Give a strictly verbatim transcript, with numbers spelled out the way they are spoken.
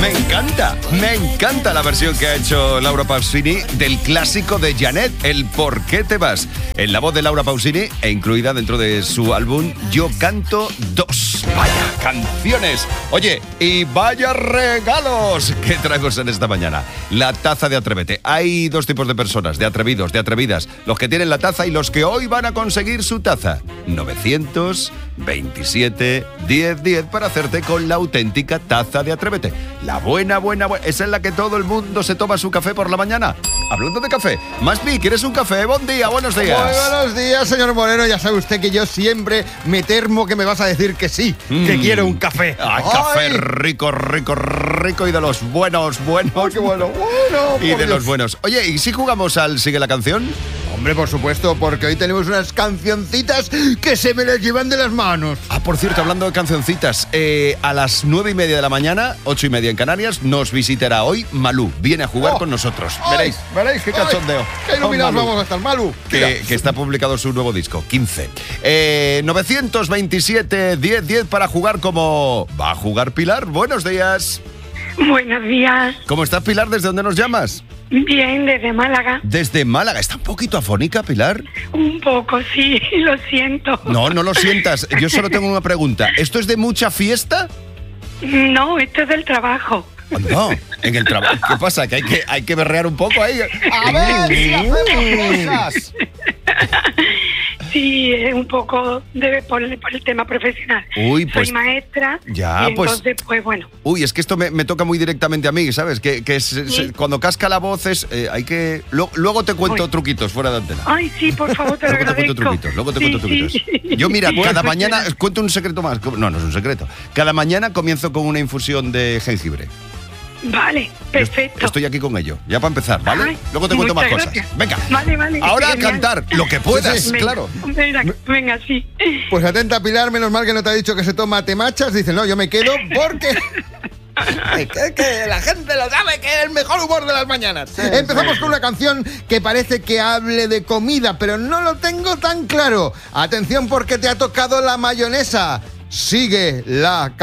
Me encanta, me encanta la versión que ha hecho Laura Pausini del clásico de Janet, el ¿Por qué te vas? En la voz de Laura Pausini e incluida dentro de su álbum Yo canto dos. Vaya canciones. Oye, y vaya regalos que traemos en esta mañana. La taza de Atrévete. Hay dos tipos de personas, de atrevidos, de atrevidas. Los que tienen la taza y los que hoy van a conseguir su taza. novecientos veintisiete diez diez para hacerte con la auténtica taza de Atrévete. La buena, buena, buena. Esa es la que todo el mundo se toma su café por la mañana. Hablando de café, Maspi, ¿quieres un café? Buen día, buenos días. Muy buenos días, señor Moreno. Ya sabe usted que yo siempre me termo que me vas a decir que sí, mm. que quiero un café. Ay, ¡Ay! Café rico, rico, rico y de los buenos, buenos. ¡Ay, qué bueno, bueno! Y de Dios. Los buenos. Oye, ¿y si jugamos al Sigue la Canción? Hombre, por supuesto, porque hoy tenemos unas cancioncitas que se me las llevan de las manos. Ah, por cierto, hablando de cancioncitas, eh, a las nueve y media de la mañana, ocho y media en Canarias, nos visitará hoy Malú. Viene a jugar oh, con nosotros. Ay, veréis, veréis qué cachondeo. Ay, qué iluminados vamos a estar, Malú. Que, que está publicado su nuevo disco, quince. Eh, novecientos veintisiete diez diez para jugar como... ¿Va a jugar Pilar? Buenos días. Buenos días. ¿Cómo estás, Pilar? ¿Desde dónde nos llamas? Bien, desde Málaga. Desde Málaga. ¿Está un poquito afónica, Pilar? Un poco, sí, lo siento. No, no lo sientas. Yo solo tengo una pregunta. ¿Esto es de mucha fiesta? No, esto es del trabajo. No, en el trabajo. ¿Qué pasa? ¿Que hay que, hay que berrear un poco ahí? A ver, si hacemos cosas. Sí, un poco de, por, el, por el tema profesional. Uy, pues, soy maestra. Ya, y entonces, pues, pues bueno. Uy, es que esto me, me toca muy directamente a mí, ¿sabes? Que, que es, ¿Sí? se, cuando casca la voz es, eh, hay que... Lo, luego te cuento Uy. truquitos fuera de antena. Ay, sí, por favor, te lo Luego agradezco. te cuento truquitos, luego te sí, cuento truquitos. Sí. Yo, mira, bueno, cada pues mañana... mira. Cuento un secreto más. No, no es un secreto. Cada mañana comienzo con una infusión de jengibre. Vale, perfecto. Yo estoy aquí con ello, ya para empezar, ¿vale? Ay, Luego te cuento más gracias. cosas. Venga. Vale, vale. Ahora Genial. A cantar, lo que puedas, sí, sí. claro. Venga, venga, sí. Pues atenta, Pilar, menos mal que no te ha dicho que se toma temachas. Dice, no, yo me quedo porque... Es que, que la gente lo sabe, que es el mejor humor de las mañanas. Sí, Empezamos sí. con una canción que parece que hable de comida, pero no lo tengo tan claro. Atención porque te ha tocado la mayonesa. Sigue la